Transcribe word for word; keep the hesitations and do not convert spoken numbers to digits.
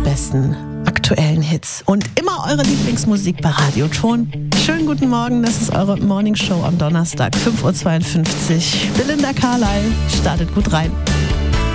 besten aktuellen Hits und immer eure Lieblingsmusik bei Radioton. Schönen guten Morgen, das ist eure Morning Show am Donnerstag, fünf Uhr zweiundfünfzig. Belinda Carlisle startet gut rein.